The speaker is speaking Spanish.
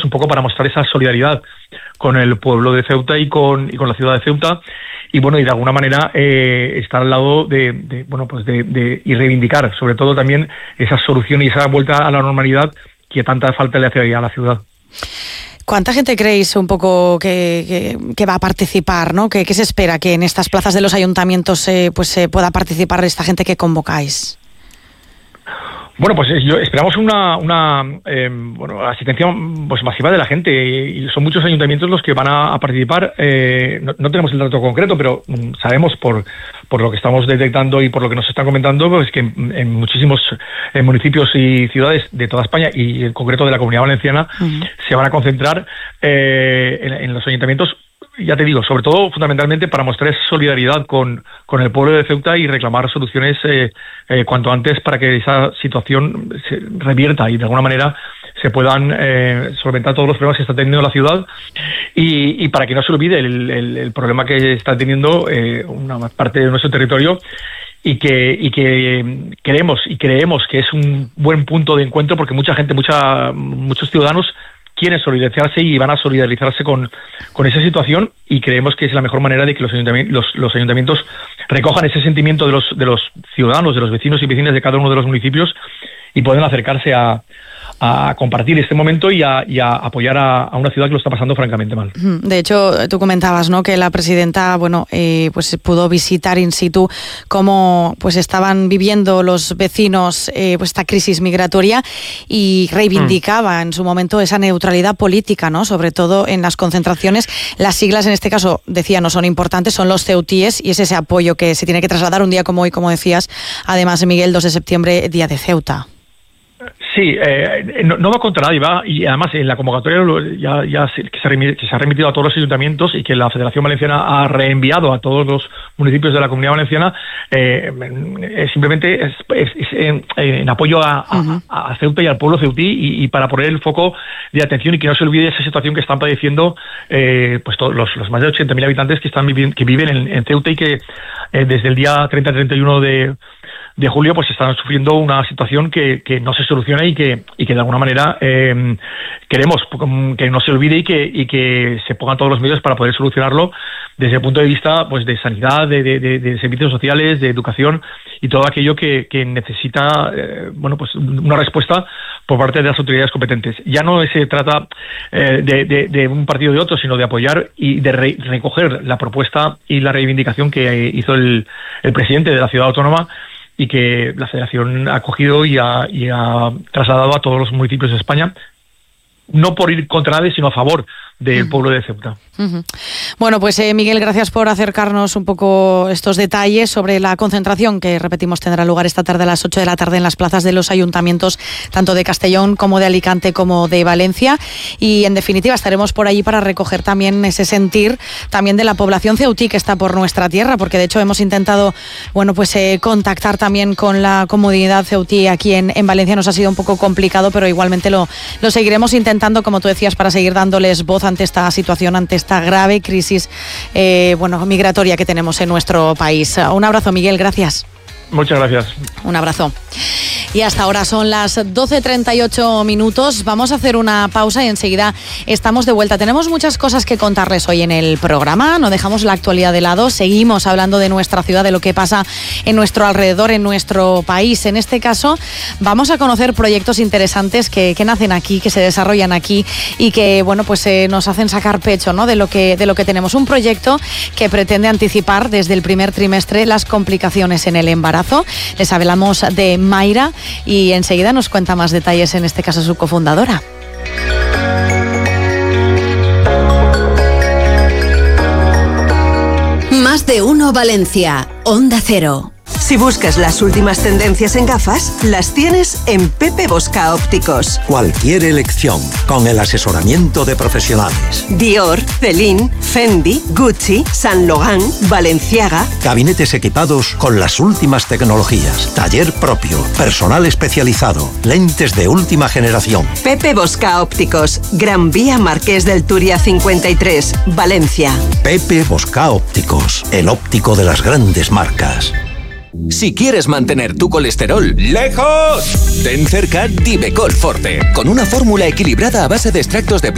un poco para mostrar esa solidaridad con el pueblo de Ceuta y con la ciudad de Ceuta, y bueno, y de alguna manera estar al lado de y reivindicar sobre todo también esa solución y esa vuelta a la normalidad que tanta falta le hace a la ciudad. ¿Cuánta gente creéis un poco que va a participar, ¿no? ¿Qué se espera que en estas plazas de los ayuntamientos se pueda participar esta gente que convocáis? Bueno, pues esperamos una asistencia pues masiva de la gente, y son muchos ayuntamientos los que van a participar. No tenemos el dato concreto, pero sabemos por lo que estamos detectando y por lo que nos están comentando, pues que en muchísimos municipios y ciudades de toda España, y en concreto de la Comunidad Valenciana, se van a concentrar en los ayuntamientos. Ya te digo, sobre todo fundamentalmente para mostrar solidaridad con el pueblo de Ceuta y reclamar soluciones cuanto antes para que esa situación se revierta y de alguna manera se puedan solventar todos los problemas que está teniendo la ciudad, y para que no se olvide el problema que está teniendo una parte de nuestro territorio, y que creemos que es un buen punto de encuentro, porque mucha gente, muchos ciudadanos quieren solidarizarse y van a solidarizarse con esa situación, y creemos que es la mejor manera de que los ayuntamientos recojan ese sentimiento de los ciudadanos, de los vecinos y vecinas de cada uno de los municipios, y puedan acercarse a compartir este momento y a apoyar a una ciudad que lo está pasando francamente mal. De hecho, tú comentabas, ¿no?, que la presidenta, pues pudo visitar in situ cómo pues estaban viviendo los vecinos pues esta crisis migratoria, y reivindicaba en su momento esa neutralidad política, ¿no?, sobre todo en las concentraciones. Las siglas en este caso, decía, no son importantes, son los ceutíes, y es ese apoyo que se tiene que trasladar un día como hoy, como decías, además, Miguel, 2 de septiembre, Día de Ceuta. Sí, no va contra nadie, va, y además en la convocatoria que se ha remitido a todos los ayuntamientos, y que la Federación Valenciana ha reenviado a todos los municipios de la Comunidad Valenciana, simplemente es en apoyo a Ceuta y al pueblo ceutí, y para poner el foco de atención y que no se olvide esa situación que están padeciendo pues todos los más de 80.000 habitantes que viven en Ceuta, y que desde el día 30-31 de julio pues están sufriendo una situación que no se soluciona, y que de alguna manera queremos que no se olvide, y que se pongan todos los medios para poder solucionarlo desde el punto de vista pues de sanidad, de servicios sociales, de educación, y todo aquello que necesita pues una respuesta por parte de las autoridades competentes. Ya no se trata de un partido o de otro, sino de apoyar y de recoger la propuesta y la reivindicación que hizo el presidente de la ciudad autónoma, y que la Federación ha acogido y ha trasladado a todos los municipios de España, no por ir contra nadie, sino a favor del pueblo de Ceuta. Bueno, pues Miguel, gracias por acercarnos un poco estos detalles sobre la concentración que, repetimos, tendrá lugar esta tarde a las 8 de la tarde en las plazas de los ayuntamientos, tanto de Castellón como de Alicante como de Valencia, y en definitiva estaremos por allí para recoger también ese sentir también de la población ceutí que está por nuestra tierra, porque de hecho hemos intentado contactar también con la comunidad ceutí aquí en Valencia. Nos ha sido un poco complicado, pero igualmente lo seguiremos intentando, como tú decías, para seguir dándoles voz ante esta situación, ante esta grave crisis migratoria que tenemos en nuestro país. Un abrazo, Miguel, gracias. Muchas gracias. Un abrazo. Y hasta ahora son las 12:38. Vamos a hacer una pausa y enseguida estamos de vuelta. Tenemos muchas cosas que contarles hoy en el programa. No dejamos la actualidad de lado. Seguimos hablando de nuestra ciudad, de lo que pasa en nuestro alrededor, en nuestro país. En este caso, vamos a conocer proyectos interesantes que nacen aquí, que se desarrollan aquí, y que nos hacen sacar pecho, ¿no?, de lo que tenemos. Un proyecto que pretende anticipar desde el primer trimestre las complicaciones en el embarazo. Les hablamos de Mayra, y enseguida nos cuenta más detalles, en este caso su cofundadora. Más de uno Valencia, Onda Cero. Si buscas las últimas tendencias en gafas, las tienes en Pepe Bosca Ópticos. Cualquier elección, con el asesoramiento de profesionales. Dior, Celine, Fendi, Gucci, Saint Laurent, Balenciaga. Gabinetes equipados con las últimas tecnologías. Taller propio, personal especializado, lentes de última generación. Pepe Bosca Ópticos, Gran Vía Marqués del Turia 53, Valencia. Pepe Bosca Ópticos, el óptico de las grandes marcas. Si quieres mantener tu colesterol lejos, ten cerca Divecol Forte, con una fórmula equilibrada a base de extractos de